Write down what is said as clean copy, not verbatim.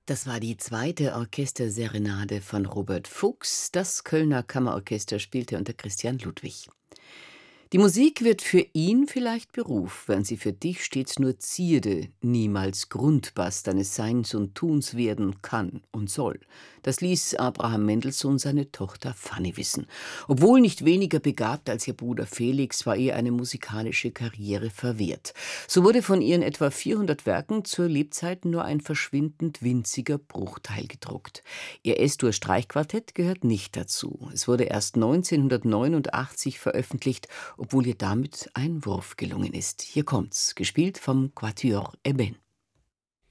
Das war die zweite Orchesterserenade von Robert Fuchs. Das Kölner Kammerorchester spielte unter Christian Ludwig. Die Musik wird für ihn vielleicht Beruf, wenn sie für dich stets nur Zierde, niemals Grundbass deines Seins und Tuns werden kann und soll. Das ließ Abraham Mendelssohn seine Tochter Fanny wissen. Obwohl nicht weniger begabt als ihr Bruder Felix, war ihr eine musikalische Karriere verwehrt. So wurde von ihren etwa 400 Werken zur Lebzeit nur ein verschwindend winziger Bruchteil gedruckt. Ihr S-Dur-Streichquartett gehört nicht dazu. Es wurde erst 1989 veröffentlicht, obwohl ihr damit ein Wurf gelungen ist. Hier kommt's, gespielt vom Quatuor Eben.